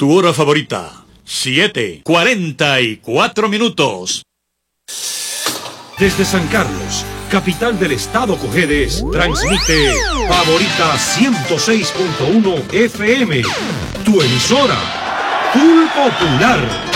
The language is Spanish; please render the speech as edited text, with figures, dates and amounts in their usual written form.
Tu hora favorita, 7:44. Desde San Carlos, capital del estado Cojedes, transmite Favorita 106.1 FM, tu emisora, Full Popular.